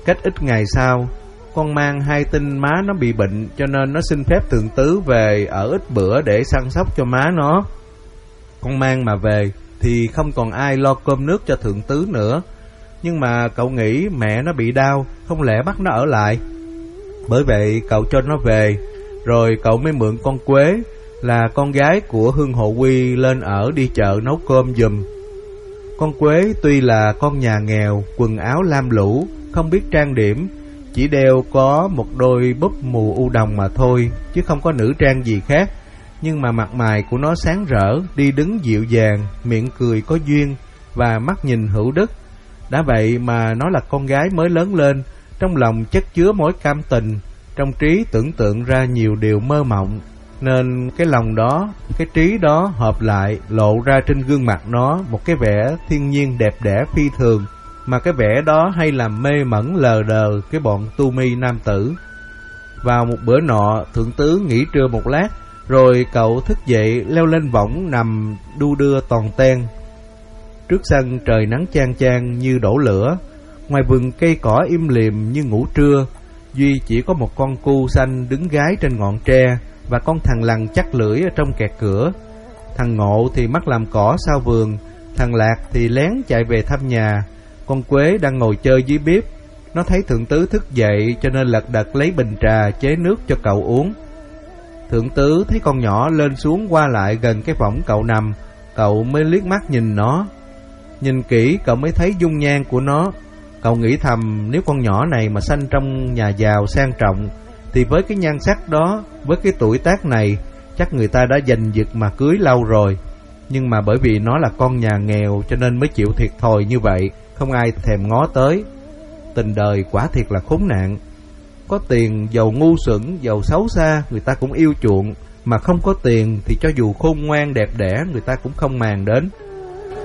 Cách ít ngày sau, con mang hay tin má nó bị bệnh, cho nên nó xin phép thượng tứ về ở ít bữa để săn sóc cho má nó. Con mang mà về thì không còn ai lo cơm nước cho thượng tứ nữa. Nhưng mà cậu nghĩ mẹ nó bị đau, không lẽ bắt nó ở lại. Bởi vậy cậu cho nó về. Rồi cậu mới mượn con Quế, là con gái của Hương Hộ Quy, lên ở đi chợ nấu cơm giùm. Con Quế tuy là con nhà nghèo, quần áo lam lũ, không biết trang điểm, chỉ đeo có một đôi búp mù u đồng mà thôi, chứ không có nữ trang gì khác. Nhưng mà mặt mày của nó sáng rỡ, đi đứng dịu dàng, miệng cười có duyên và mắt nhìn hữu đức. Đã vậy mà nó là con gái mới lớn lên, trong lòng chất chứa mối cam tình, trong trí tưởng tượng ra nhiều điều mơ mộng. Nên cái lòng đó, cái trí đó hợp lại, lộ ra trên gương mặt nó một cái vẻ thiên nhiên đẹp đẽ phi thường, mà cái vẻ đó hay làm mê mẩn lờ đờ cái bọn tu mi nam tử. Vào một bữa nọ, thượng tứ nghỉ trưa một lát, rồi cậu thức dậy leo lên võng nằm đu đưa toàn ten. Trước sân trời nắng chang chang như đổ lửa, ngoài vườn cây cỏ im lìm như ngủ trưa, duy chỉ có một con cu xanh đứng gái trên ngọn tre, và con thằng lằn chắc lưỡi ở trong kẹt cửa. Thằng Ngộ thì mắc làm cỏ sau vườn, thằng Lạc thì lén chạy về thăm nhà. Con Quế đang ngồi chơi dưới bếp. Nó thấy thượng tứ thức dậy cho nên lật đật lấy bình trà chế nước cho cậu uống. Thượng tứ thấy con nhỏ lên xuống qua lại gần cái võng cậu nằm, cậu mới liếc mắt nhìn nó. Nhìn kỹ cậu mới thấy dung nhan của nó. Cậu nghĩ thầm, nếu con nhỏ này mà sanh trong nhà giàu sang trọng thì với cái nhan sắc đó, với cái tuổi tác này, chắc người ta đã giành giật mà cưới lâu rồi. Nhưng mà bởi vì nó là con nhà nghèo cho nên mới chịu thiệt thòi như vậy, không ai thèm ngó tới. Tình đời quả thiệt là khốn nạn. Có tiền, giàu ngu xuẩn, giàu xấu xa, người ta cũng yêu chuộng, mà không có tiền thì cho dù khôn ngoan đẹp đẽ người ta cũng không màng đến.